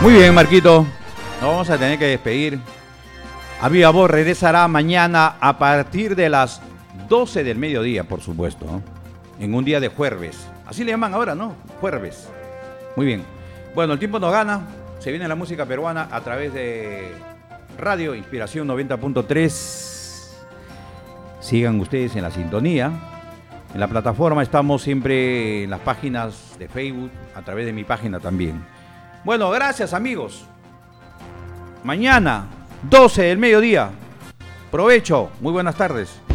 Muy bien, Marquito. Nos vamos a tener que despedir. A viva voz regresará mañana a partir de las 12 del mediodía, por supuesto, ¿no? En un día de jueves. Así le llaman ahora, ¿no? Jueves. Muy bien. Bueno, el tiempo nos gana. Se viene la música peruana a través de Radio Inspiración 90.3. Sigan ustedes en la sintonía. En la plataforma estamos siempre en las páginas de Facebook, a través de mi página también. Bueno, gracias amigos. Mañana, 12 del mediodía. Provecho. Muy buenas tardes.